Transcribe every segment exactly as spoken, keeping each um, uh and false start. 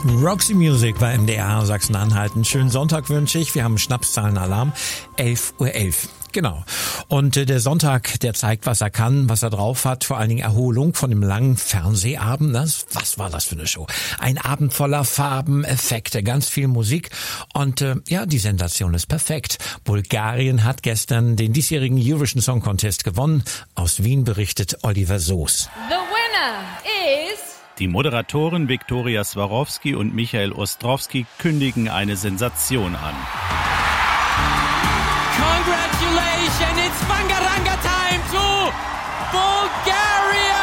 Roxy Music bei M D R Sachsen-Anhalt. Einen schönen Sonntag wünsche ich. Wir haben Schnapszahlenalarm, elf Uhr elf. Genau. Und äh, der Sonntag, der zeigt, was er kann, was er drauf hat. Vor allen Dingen Erholung von dem langen Fernsehabend. Das, was war das für eine Show? Ein Abend voller Farben, Effekte, ganz viel Musik. Und äh, ja, die Sensation ist perfekt. Bulgarien hat gestern den diesjährigen Eurovision Song Contest gewonnen. Aus Wien berichtet Oliver Soos. The winner is... Die Moderatoren Viktoria Swarovski und Michael Ostrowski kündigen eine Sensation an. Congratulations, it's Bangaranga time to Bulgaria!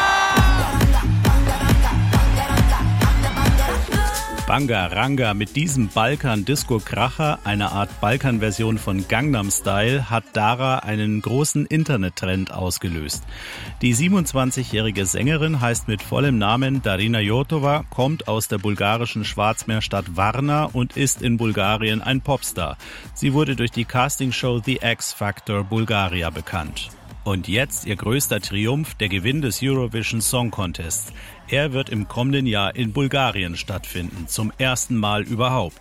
Bangaranga mit diesem Balkan-Disco-Kracher, einer Art Balkan-Version von Gangnam Style, hat Dara einen großen Internettrend ausgelöst. Die siebenundzwanzigjährige Sängerin heißt mit vollem Namen Darina Jotova, kommt aus der bulgarischen Schwarzmeerstadt Varna und ist in Bulgarien ein Popstar. Sie wurde durch die Castingshow The X Factor Bulgaria bekannt. Und jetzt ihr größter Triumph, der Gewinn des Eurovision Song Contests. Er wird im kommenden Jahr in Bulgarien stattfinden, zum ersten Mal überhaupt.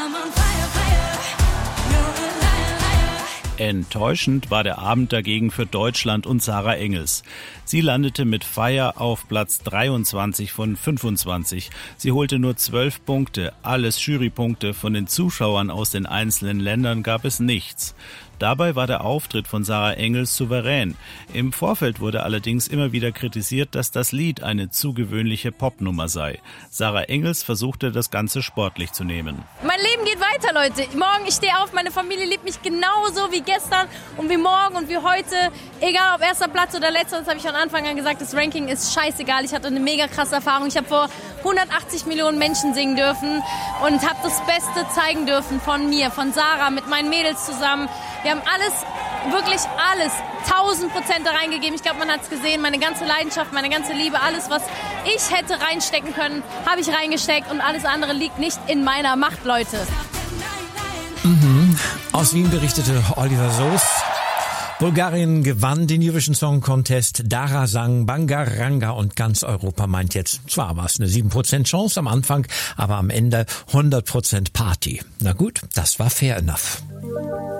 Enttäuschend war der Abend dagegen für Deutschland und Sarah Engels. Sie landete mit Fire auf Platz dreiundzwanzig von fünfundzwanzig. Sie holte nur zwölf Punkte, alles Jurypunkte. Von den Zuschauern aus den einzelnen Ländern gab es nichts. Dabei war der Auftritt von Sarah Engels souverän. Im Vorfeld wurde allerdings immer wieder kritisiert, dass das Lied eine zu gewöhnliche Popnummer sei. Sarah Engels versuchte, das Ganze sportlich zu nehmen. Mein Leben geht weiter, Leute. Morgen, ich stehe auf, meine Familie liebt mich genauso wie gestern und wie morgen und wie heute. Egal ob erster Platz oder letzter, das habe ich von Anfang an gesagt, das Ranking ist scheißegal. Ich hatte eine mega krasse Erfahrung. Ich habe vor hundertachtzig Millionen Menschen singen dürfen und habe das Beste zeigen dürfen von mir, von Sarah, mit meinen Mädels zusammen. Wir haben alles, wirklich alles, tausend Prozent da reingegeben. Ich glaube, man hat es gesehen, meine ganze Leidenschaft, meine ganze Liebe, alles, was ich hätte reinstecken können, habe ich reingesteckt und alles andere liegt nicht in meiner Macht, Leute. Mhm. Aus Wien berichtete Oliver Soos. Bulgarien gewann den Eurovision Song Contest. Dara sang Bangaranga und ganz Europa meint jetzt, zwar war es eine sieben Prozent Chance am Anfang, aber am Ende hundert Prozent Party. Na gut, das war fair enough.